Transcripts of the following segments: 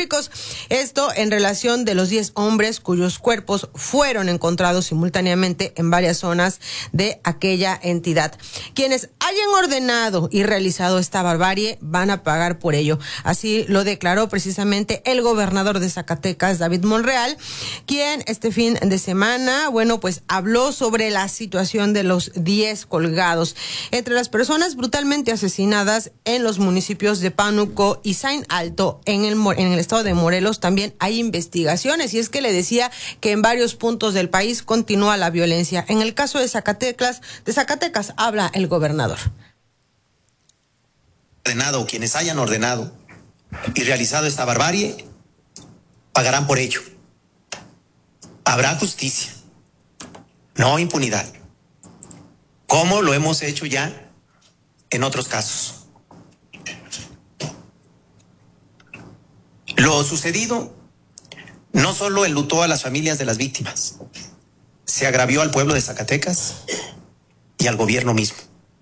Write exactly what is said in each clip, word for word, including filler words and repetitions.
públicos. Esto en relación de los diez hombres cuyos cuerpos fueron encontrados simultáneamente en varias zonas de aquella entidad. Quienes hayan ordenado y realizado esta barbarie van a pagar por ello. Así lo declaró precisamente el gobernador de Zacatecas, David Monreal, quien este fin de semana, bueno, pues habló sobre la situación de los diez colgados. Entre las personas brutalmente asesinadas en los municipios de Pánuco y Saín Alto, en el, en el estado de Morelos, también hay investigaciones. Y es que le decía que en varios puntos del país continúa la violencia. En el caso de Zacatecas, de Zacatecas habla el gobernador. Ordenado, quienes hayan ordenado y realizado esta barbarie, pagarán por ello. Habrá justicia, no impunidad, como lo hemos hecho ya en otros casos. Lo sucedido no solo enlutó a las familias de las víctimas, se agravió al pueblo de Zacatecas y al gobierno mismo.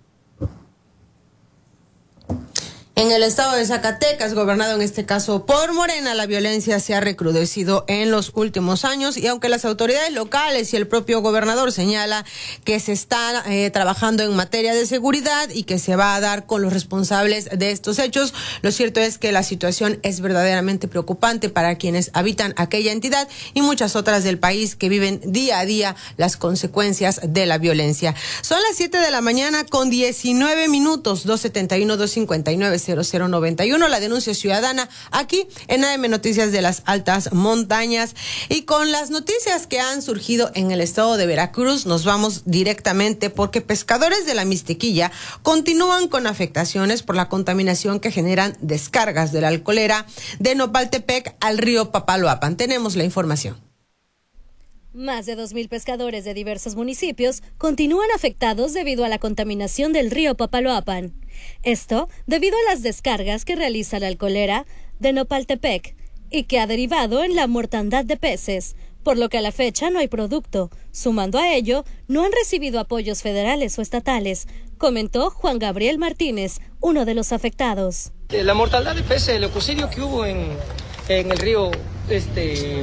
En el estado de Zacatecas, gobernado en este caso por Morena, la violencia se ha recrudecido en los últimos años, y aunque las autoridades locales y el propio gobernador señala que se está eh, trabajando en materia de seguridad y que se va a dar con los responsables de estos hechos, lo cierto es que la situación es verdaderamente preocupante para quienes habitan aquella entidad y muchas otras del país que viven día a día las consecuencias de la violencia. Son las siete de la mañana con diecinueve minutos, dos setenta y uno, dos cincuenta y nueve, cero cero noventa y uno, la denuncia ciudadana aquí en A M Noticias de las Altas Montañas. Y con las noticias que han surgido en el estado de Veracruz, nos vamos directamente porque pescadores de la Mixtequilla continúan con afectaciones por la contaminación que generan descargas de la alcoholera de Nopaltepec al río Papaloapan. Tenemos la información. Más de dos mil pescadores de diversos municipios continúan afectados debido a la contaminación del río Papaloapan. Esto debido a las descargas que realiza la alcoholera de Nopaltepec y que ha derivado en la mortandad de peces, por lo que a la fecha no hay producto. Sumando a ello, no han recibido apoyos federales o estatales, comentó Juan Gabriel Martínez, uno de los afectados. La mortandad de peces, el ecocidio que hubo en, en el río, este...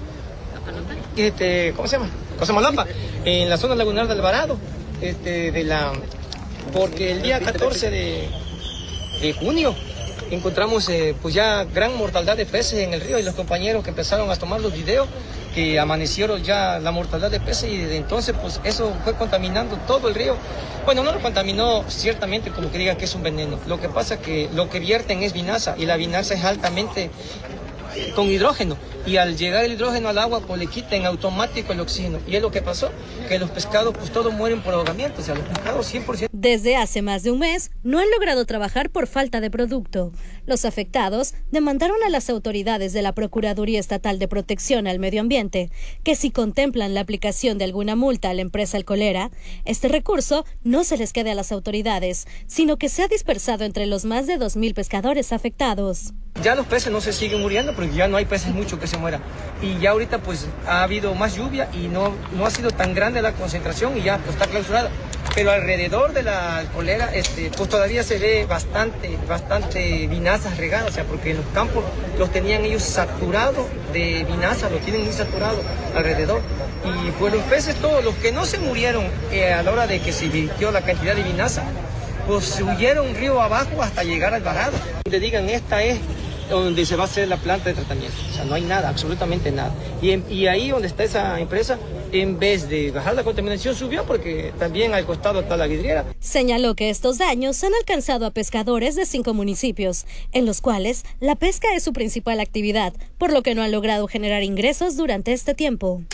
Este, ¿cómo se llama? Cosamolapa, en la zona lagunar de Alvarado, este, de la, porque el día catorce de, de junio encontramos eh, pues ya gran mortandad de peces en el río, y los compañeros que empezaron a tomar los videos que amanecieron ya la mortandad de peces, y desde entonces pues eso fue contaminando todo el río. Bueno, no lo contaminó ciertamente como que digan que es un veneno, lo que pasa que lo que vierten es vinaza, y la vinaza es altamente con hidrógeno, y al llegar el hidrógeno al agua pues le quita en automático el oxígeno, y es lo que pasó, que los pescados pues todos mueren por ahogamiento, o sea, los pescados cien por ciento. Desde hace más de un mes no han logrado trabajar por falta de producto. Los afectados demandaron a las autoridades de la Procuraduría Estatal de Protección al Medio Ambiente que si contemplan la aplicación de alguna multa a la empresa alcoholera, este recurso no se les quede a las autoridades, sino que sea dispersado entre los más de dos mil pescadores afectados. Ya los peces no se siguen muriendo porque ya no hay peces mucho que se mueran, y ya ahorita pues ha habido más lluvia y no, no ha sido tan grande la concentración, y ya pues está clausurada, pero alrededor de la alcoholera este, pues todavía se ve bastante, bastante vinazas regadas, o sea, porque en los campos los tenían ellos saturados de vinaza, los tienen muy saturados alrededor, y pues los peces todos, los que no se murieron eh, a la hora de que se virtió la cantidad de vinaza, pues huyeron río abajo hasta llegar al Alvarado. Te digan, esta es donde se va a hacer la planta de tratamiento, o sea, no hay nada, absolutamente nada. Y, en, y ahí donde está esa empresa, en vez de bajar la contaminación, subió, porque también al costado está la vidriera. Señaló que estos daños han alcanzado a pescadores de cinco municipios, en los cuales la pesca es su principal actividad, por lo que no han logrado generar ingresos durante este tiempo.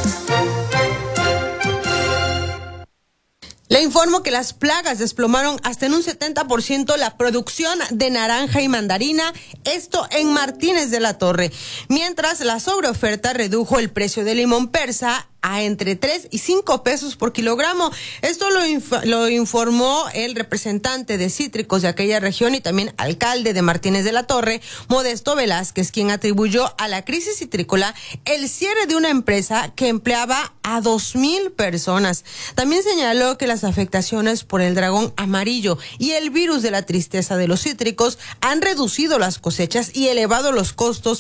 Le informo que las plagas desplomaron hasta en un setenta por ciento la producción de naranja y mandarina, esto en Martínez de la Torre, mientras la sobreoferta redujo el precio del limón persa a entre tres y cinco pesos por kilogramo. Esto lo, inf- lo informó el representante de cítricos de aquella región y también alcalde de Martínez de la Torre, Modesto Velázquez, quien atribuyó a la crisis citrícola el cierre de una empresa que empleaba a dos mil personas. También señaló que las afectaciones por el dragón amarillo y el virus de la tristeza de los cítricos han reducido las cosechas y elevado los costos